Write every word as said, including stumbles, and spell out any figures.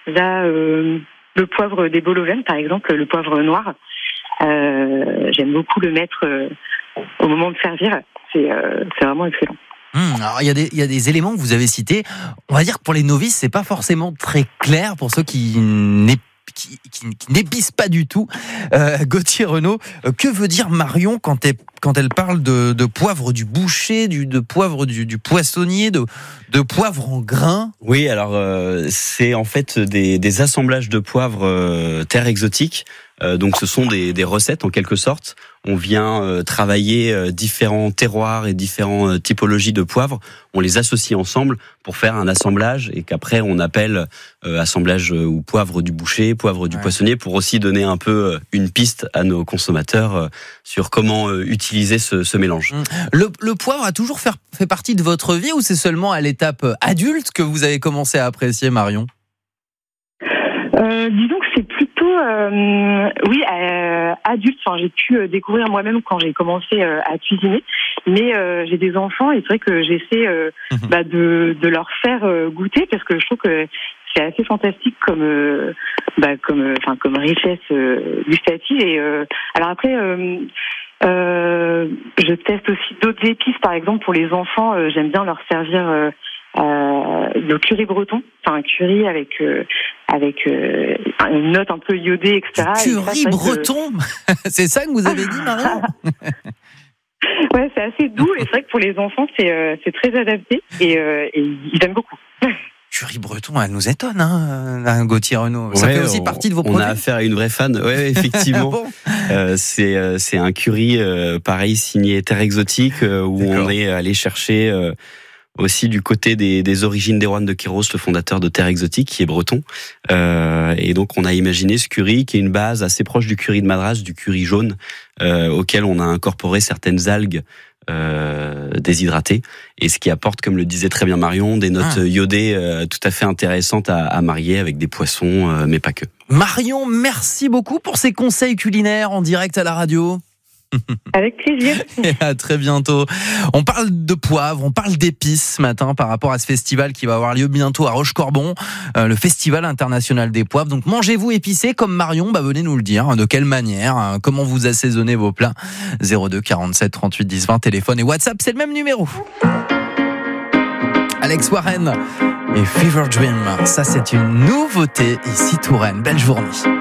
Là, euh, le poivre des Boloven, par exemple, le poivre noir, euh, j'aime beaucoup le mettre euh, au moment de servir. C'est, euh, c'est vraiment excellent. Mmh, alors il y a des il y a des éléments que vous avez cités. On va dire que pour les novices, c'est pas forcément très clair pour ceux qui n'épicent Qui, qui, qui n'épice pas du tout. Euh, Gauthier Renaud, euh, que veut dire Marion quand elle, quand elle parle de, de poivre du boucher, du, de poivre du, du poissonnier, de, de poivre en grains ? Oui, alors euh, c'est en fait des, des assemblages de poivres euh, terre exotique. Euh, donc ce sont des, des recettes en quelque sorte. On vient euh, travailler euh, différents terroirs et différentes euh, typologies de poivres. On les associe ensemble pour faire un assemblage et qu'après on appelle euh, assemblage euh, ou poivre du boucher, poivre du ouais. poissonnier, pour aussi donner un peu euh, une piste à nos consommateurs euh, sur comment euh, utiliser ce, ce mélange. Le, le poivre a toujours fait, fait partie de votre vie ou c'est seulement à l'étape adulte que vous avez commencé à apprécier, Marion ? Euh, disons que c'est plutôt, euh, oui, euh, adulte. Enfin, j'ai pu euh, découvrir moi-même quand j'ai commencé euh, à cuisiner. Mais euh, j'ai des enfants et c'est vrai que j'essaie euh, mmh. bah, de, de leur faire euh, goûter parce que je trouve que c'est assez fantastique comme, euh, bah, comme, enfin, comme richesse euh, gustative. Et euh, alors après. Euh, Euh, je teste aussi d'autres épices, par exemple pour les enfants. Euh, j'aime bien leur servir euh, euh, le curry breton, enfin un curry avec euh, avec euh, une note un peu iodée, et cetera. Du curry ça, breton, que... c'est ça que vous avez dit, Marion ? Ouais, c'est assez doux et c'est vrai que pour les enfants c'est euh, c'est très adapté et, euh, et ils aiment beaucoup. Curry breton, elle nous étonne, hein, Gauthier Renaud. Ça ouais, fait aussi on, partie de vos on produits. On a affaire à une vraie fan. Ouais, effectivement. bon. euh, c'est euh, c'est un curry euh, pareil signé Terre Exotique euh, où D'accord. on est allé chercher euh, aussi du côté des, des origines d'Erwan de Quiros, le fondateur de Terre Exotique, qui est breton. Euh, et donc on a imaginé ce curry qui est une base assez proche du curry de Madras, du curry jaune, euh, auquel on a incorporé certaines algues. Euh, déshydraté et ce qui apporte, comme le disait très bien Marion, des notes ah. iodées euh, tout à fait intéressantes à, à marier avec des poissons, euh, mais pas que. Marion, merci beaucoup pour ces conseils culinaires en direct à la radio. Avec plaisir. Et à très bientôt. On parle de poivre, on parle d'épices ce matin par rapport à ce festival qui va avoir lieu bientôt à Rochecorbon, euh, le Festival international des poivres. Donc mangez-vous épicé comme Marion, bah venez nous le dire. De quelle manière, hein, comment vous assaisonnez vos plats. zéro deux quarante-sept trente-huit dix vingt, téléphone et WhatsApp, c'est le même numéro. Alex Warren et Fever Dream, ça c'est une nouveauté ici Touraine. Belle journée.